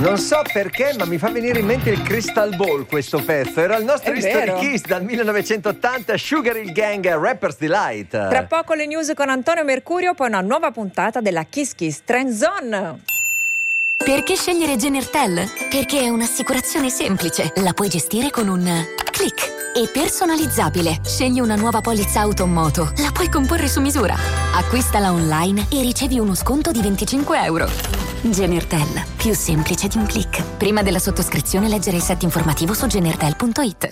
Non so perché, ma mi fa venire in mente il Crystal Ball questo pezzo. Era il nostro È History vero. Kiss dal 1980, Sugar Hill Gang, Rapper's Delight. Tra poco le news con Antonio Mercurio, poi una nuova puntata della Kiss Kiss Trend Zone. Perché scegliere Genertel? Perché è un'assicurazione semplice, la puoi gestire con un click. E personalizzabile. Scegli una nuova polizza auto o moto, la puoi comporre su misura. Acquistala online e ricevi uno sconto di €25. Genertel, più semplice di un click. Prima della sottoscrizione leggere il set informativo su genertel.it.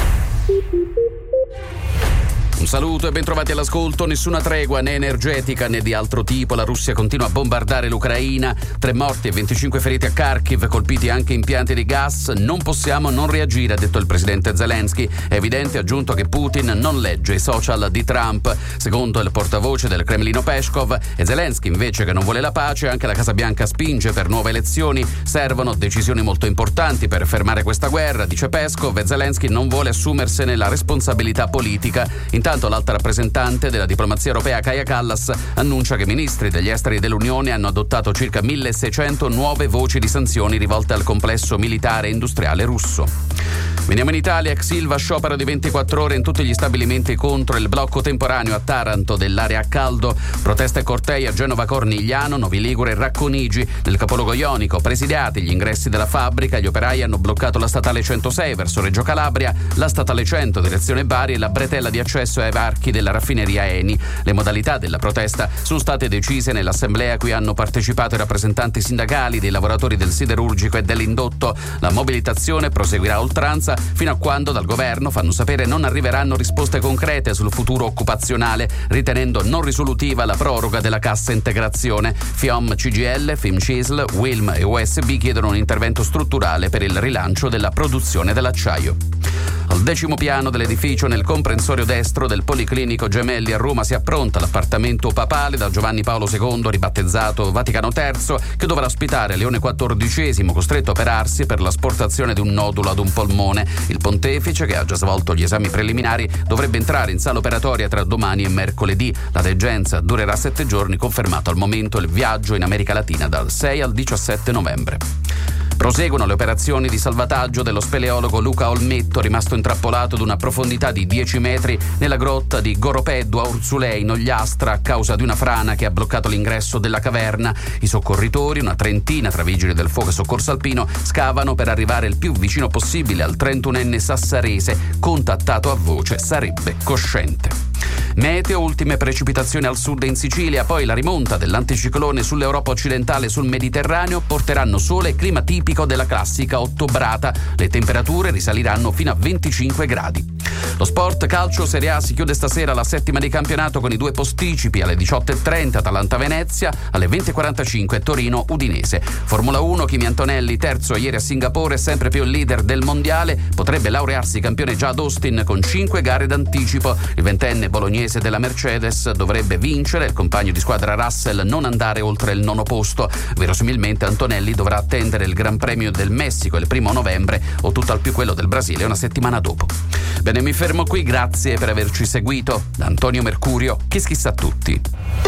Un saluto e bentrovati all'ascolto. Nessuna tregua né energetica né di altro tipo. La Russia continua a bombardare l'Ucraina. 3 morti e 25 feriti a Kharkiv, colpiti anche impianti di gas. Non possiamo non reagire, ha detto il presidente Zelensky. È evidente, ha aggiunto, che Putin non legge i social di Trump. Secondo il portavoce del Cremlino Peskov, e Zelensky invece che non vuole la pace, anche la Casa Bianca spinge per nuove elezioni. Servono decisioni molto importanti per fermare questa guerra, dice Peskov, e Zelensky non vuole assumersene la responsabilità politica. Intanto l'alta rappresentante della diplomazia europea Kaja Kallas annuncia che i ministri degli esteri dell'Unione hanno adottato circa 1600 nuove voci di sanzioni rivolte al complesso militare e industriale russo. Veniamo in Italia. Ex Ilva sciopero di 24 ore in tutti gli stabilimenti contro il blocco temporaneo a Taranto dell'area a caldo. Proteste e cortei a Genova Cornigliano, Novi Ligure e Racconigi. Nel capoluogo ionico, presidiati gli ingressi della fabbrica, gli operai hanno bloccato la statale 106 verso Reggio Calabria, la statale 100 direzione Bari e la bretella di accesso ai varchi della raffineria Eni. Le modalità della protesta sono state decise nell'assemblea a cui hanno partecipato i rappresentanti sindacali dei lavoratori del siderurgico e dell'indotto. La mobilitazione proseguirà a oltranza fino a quando dal governo, fanno sapere, non arriveranno risposte concrete sul futuro occupazionale, ritenendo non risolutiva la proroga della cassa integrazione. FIOM, CGL, FIMCISL, WILM e USB chiedono un intervento strutturale per il rilancio della produzione dell'acciaio. Al 10° piano dell'edificio, nel comprensorio destro del Policlinico Gemelli a Roma, si appronta l'appartamento papale da Giovanni Paolo II, ribattezzato Vaticano III, che dovrà ospitare Leone XIV, costretto a operarsi per l'asportazione di un nodulo ad un polmone. Il pontefice, che ha già svolto gli esami preliminari, dovrebbe entrare in sala operatoria tra domani e mercoledì. La degenza durerà 7 giorni, confermato al momento il viaggio in America Latina dal 6 al 17 novembre. Proseguono le operazioni di salvataggio dello speleologo Luca Olmetto, rimasto intrappolato ad una profondità di 10 metri nella grotta di Goropeddu a Urzulei, in Ogliastra, a causa di una frana che ha bloccato l'ingresso della caverna. I soccorritori, una trentina tra vigili del fuoco e soccorso alpino, scavano per arrivare il più vicino possibile al 31enne sassarese, contattato a voce sarebbe cosciente. Meteo, ultime precipitazioni al sud e in Sicilia, poi la rimonta dell'anticiclone sull'Europa occidentale e sul Mediterraneo porteranno sole e clima tipico della classica ottobrata. Le temperature risaliranno fino a 25 gradi. Lo sport calcio Serie A si chiude stasera la 7ª di campionato con i 2 posticipi alle 18:30 Atalanta-Venezia, alle 20:45 Torino-Udinese. Formula 1, Kimi Antonelli, terzo ieri a Singapore, sempre più il leader del mondiale, potrebbe laurearsi campione già ad Austin con 5 gare d'anticipo. Il 20enne bolognese della Mercedes dovrebbe vincere, il compagno di squadra Russell non andare oltre il 9° posto. Verosimilmente Antonelli dovrà attendere il Gran Premio del Messico il 1° novembre o tutt'al più quello del Brasile una settimana dopo. Bene, mi fermo qui, grazie per averci seguito. Da Antonio Mercurio, Kiss Kiss a tutti.